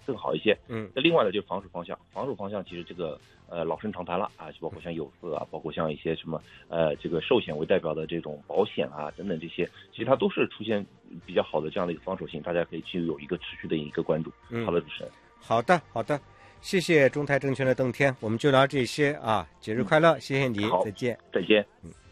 更好一些。那另外呢，就是防守方向，其实这个老生常谈了啊，就包括像有色啊，包括像一些什么这个寿险为代表的这种保险啊等等这些，其实它都是出现比较好的这样的一个防守性，大家可以去有一个持续的一个关注。好的，主持人。 好的，谢谢中泰证券的邓天，我们就聊这些啊，节日快乐，谢谢你，再见。